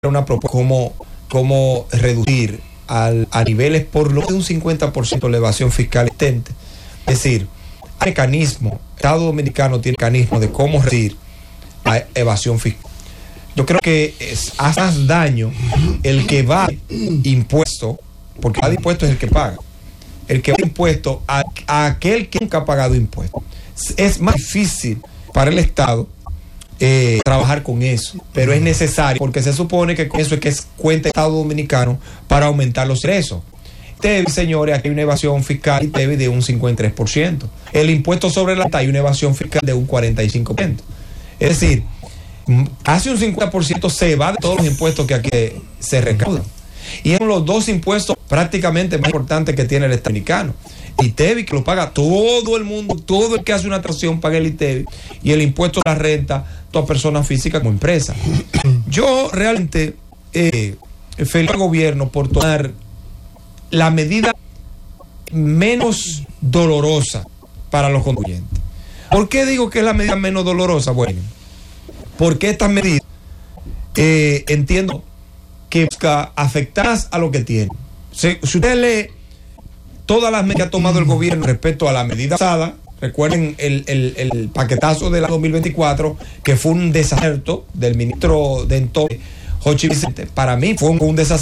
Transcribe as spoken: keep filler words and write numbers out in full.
una propuesta como, como reducir al, a niveles por lo de un cincuenta por ciento la evasión fiscal existente. Es decir, hay mecanismo, el Estado Dominicano tiene mecanismo de cómo reducir la evasión fiscal. Yo creo que es, hace más daño el que va impuesto, porque va de impuesto es el que paga. El que va impuesto a, a aquel que nunca ha pagado impuestos. Es más difícil para el Estado eh, trabajar con eso, pero es necesario porque se supone que con eso es que es cuenta el Estado Dominicano para aumentar los ingresos. T E B, señores, aquí hay una evasión fiscal y T E B de un cincuenta y tres por ciento. El impuesto sobre la renta hay una evasión fiscal de un cuarenta y cinco por ciento. Es decir, casi un cincuenta por ciento se va de todos los impuestos que aquí se recaudan. Y son los dos impuestos prácticamente más importantes que tiene el Estado Dominicano. I T E B I, que lo paga todo el mundo, todo el que hace una atracción paga el I T E B I, y el impuesto a la renta, toda persona física como empresa. Yo realmente eh, felicito al gobierno por tomar la medida menos dolorosa para los contribuyentes. ¿Por qué digo que es la medida menos dolorosa? Bueno, porque estas medidas eh, entiendo que busca afectar a lo que tiene. Si, si usted lee todas las medidas que ha tomado el gobierno respecto a la medida pasada, recuerden el, el, el paquetazo del año dos mil veinticuatro, que fue un desacierto del ministro de entonces, Jochi Vicente. Para mí fue un, un desacierto.